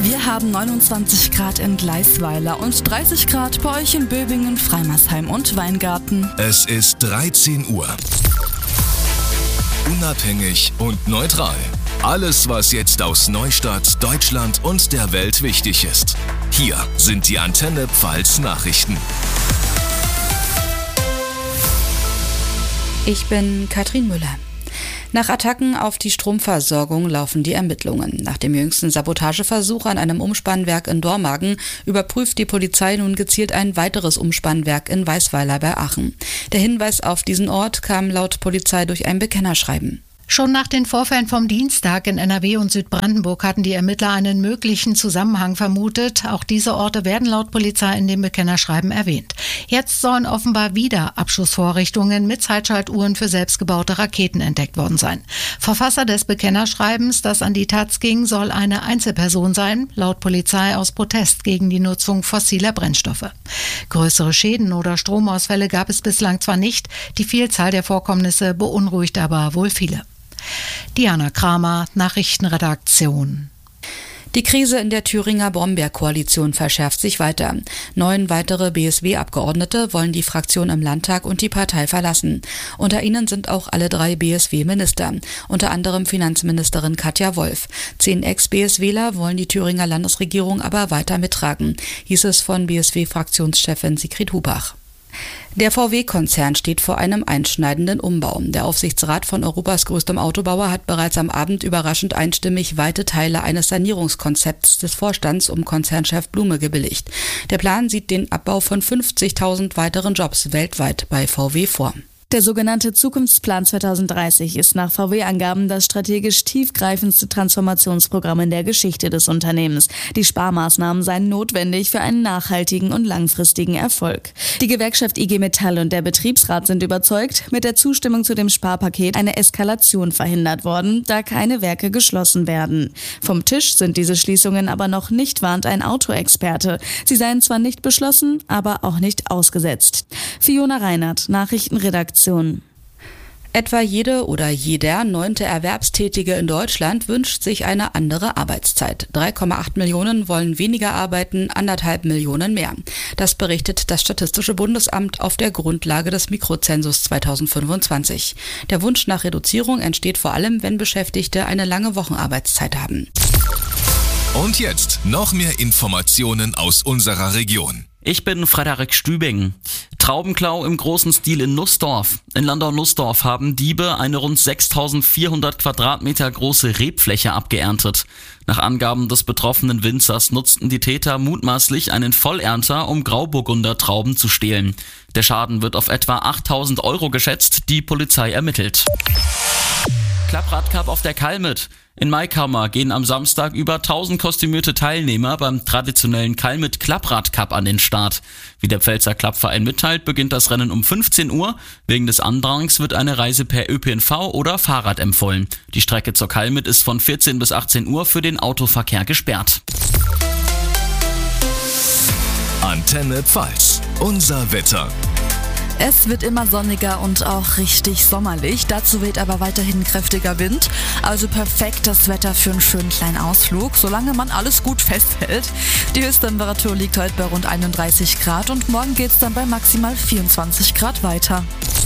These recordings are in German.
Wir haben 29 Grad in Gleisweiler und 30 Grad bei euch in Böbingen, Freimersheim und Weingarten. Es ist 13 Uhr. Unabhängig und neutral. Alles, was jetzt aus Neustadt, Deutschland und der Welt wichtig ist. Hier sind die Antenne Pfalz Nachrichten. Ich bin Katrin Müller. Nach Attacken auf die Stromversorgung laufen die Ermittlungen. Nach dem jüngsten Sabotageversuch an einem Umspannwerk in Dormagen überprüft die Polizei nun gezielt ein weiteres Umspannwerk in Weißweiler bei Aachen. Der Hinweis auf diesen Ort kam laut Polizei durch ein Bekennerschreiben. Schon nach den Vorfällen vom Dienstag in NRW und Südbrandenburg hatten die Ermittler einen möglichen Zusammenhang vermutet. Auch diese Orte werden laut Polizei in dem Bekennerschreiben erwähnt. Jetzt sollen offenbar wieder Abschussvorrichtungen mit Zeitschaltuhren für selbstgebaute Raketen entdeckt worden sein. Verfasser des Bekennerschreibens, das an die Taz ging, soll eine Einzelperson sein, laut Polizei aus Protest gegen die Nutzung fossiler Brennstoffe. Größere Schäden oder Stromausfälle gab es bislang zwar nicht, die Vielzahl der Vorkommnisse beunruhigt aber wohl viele. Diana Kramer, Nachrichtenredaktion. Die Krise in der Thüringer Brombeerkoalition verschärft sich weiter. 9 weitere BSW-Abgeordnete wollen die Fraktion im Landtag und die Partei verlassen. Unter ihnen sind auch alle 3 BSW-Minister, unter anderem Finanzministerin Katja Wolf. 10 Ex-BSWler wollen die Thüringer Landesregierung aber weiter mittragen, hieß es von BSW-Fraktionschefin Sigrid Hubach. Der VW-Konzern steht vor einem einschneidenden Umbau. Der Aufsichtsrat von Europas größtem Autobauer hat bereits am Abend überraschend einstimmig weite Teile eines Sanierungskonzepts des Vorstands um Konzernchef Blume gebilligt. Der Plan sieht den Abbau von 50.000 weiteren Jobs weltweit bei VW vor. Der sogenannte Zukunftsplan 2030 ist nach VW-Angaben das strategisch tiefgreifendste Transformationsprogramm in der Geschichte des Unternehmens. Die Sparmaßnahmen seien notwendig für einen nachhaltigen und langfristigen Erfolg. Die Gewerkschaft IG Metall und der Betriebsrat sind überzeugt, mit der Zustimmung zu dem Sparpaket eine Eskalation verhindert worden, da keine Werke geschlossen werden. Vom Tisch sind diese Schließungen aber noch nicht, warnt ein Autoexperte. Sie seien zwar nicht beschlossen, aber auch nicht ausgesetzt. Fiona Reinhardt, Nachrichtenredaktion. Etwa jede oder jeder 9. Erwerbstätige in Deutschland wünscht sich eine andere Arbeitszeit. 3,8 Millionen wollen weniger arbeiten, 1,5 Millionen mehr. Das berichtet das Statistische Bundesamt auf der Grundlage des Mikrozensus 2025. Der Wunsch nach Reduzierung entsteht vor allem, wenn Beschäftigte eine lange Wochenarbeitszeit haben. Und jetzt noch mehr Informationen aus unserer Region. Ich bin Frederik Stübing. Traubenklau im großen Stil in Nussdorf. In Landau-Nussdorf haben Diebe eine rund 6.400 Quadratmeter große Rebfläche abgeerntet. Nach Angaben des betroffenen Winzers nutzten die Täter mutmaßlich einen Vollernter, um Grauburgunder Trauben zu stehlen. Der Schaden wird auf etwa 8.000 Euro geschätzt, die Polizei ermittelt. Klappradcup auf der Kalmit. In Maikammer gehen am Samstag über 1000 kostümierte Teilnehmer beim traditionellen Kalmit Klappradcup an den Start. Wie der Pfälzer Klappverein mitteilt, beginnt das Rennen um 15 Uhr. Wegen des Andrangs wird eine Reise per ÖPNV oder Fahrrad empfohlen. Die Strecke zur Kalmit ist von 14 bis 18 Uhr für den Autoverkehr gesperrt. Antenne Pfalz, unser Wetter. Es wird immer sonniger und auch richtig sommerlich. Dazu weht aber weiterhin kräftiger Wind. Also perfektes Wetter für einen schönen kleinen Ausflug, solange man alles gut festhält. Die Höchsttemperatur liegt heute bei rund 31 Grad und morgen geht es dann bei maximal 24 Grad weiter.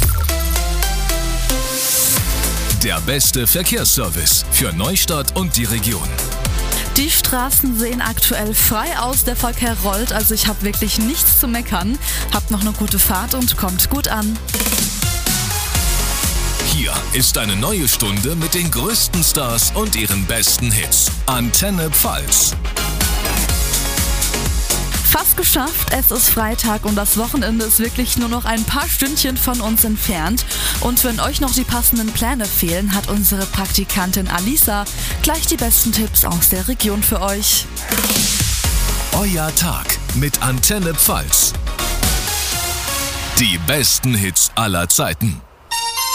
Der beste Verkehrsservice für Neustadt und die Region. Die Straßen sehen aktuell frei aus, der Verkehr rollt, also ich habe wirklich nichts zu meckern. Habt noch eine gute Fahrt und kommt gut an. Hier ist eine neue Stunde mit den größten Stars und ihren besten Hits. Antenne Pfalz. Fast geschafft, es ist Freitag und das Wochenende ist wirklich nur noch ein paar Stündchen von uns entfernt. Und wenn euch noch die passenden Pläne fehlen, hat unsere Praktikantin Alisa gleich die besten Tipps aus der Region für euch. Euer Tag mit Antenne Pfalz. Die besten Hits aller Zeiten.